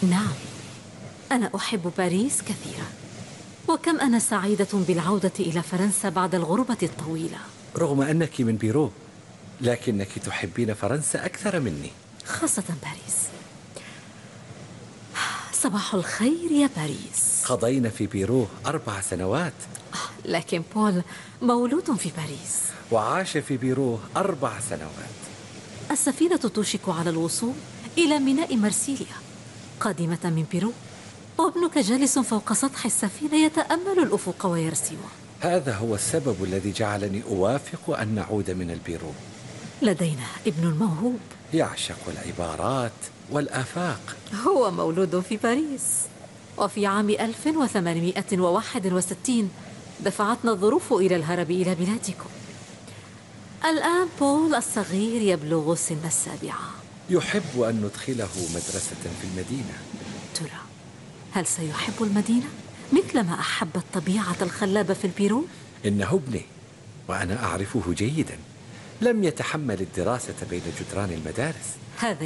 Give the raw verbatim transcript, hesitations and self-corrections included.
نعم، أنا أحب باريس كثيرا، وكم أنا سعيدة بالعودة إلى فرنسا بعد الغربة الطويلة. رغم أنك من بيرو، لكنك تحبين فرنسا أكثر مني. خاصة باريس. صباح الخير يا باريس. قضينا في بيرو أربع سنوات. لكن بول مولود في باريس وعاش في بيرو أربع سنوات. السفينة توشك على الوصول إلى ميناء مرسيليا قادمة من بيرو، وابنك جالس فوق سطح السفينة يتأمل الأفق ويرسم. هذا هو السبب الذي جعلني أوافق أن نعود من البيرو. لدينا ابن موهوب يعشق العبارات والآفاق. هو مولود في باريس، وفي عام ألف وثمانمائة وواحد وستين دفعتنا الظروف إلى الهرب إلى بلادكم. الآن بول الصغير يبلغ سن السابعة. يحب أن ندخله مدرسة في المدينة. ترى هل سيحب المدينة مثلما أحب الطبيعة الخلابة في البيرو؟ إنه ابني وأنا أعرفه جيدا. لم يتحمل الدراسة بين جدران المدارس. هذا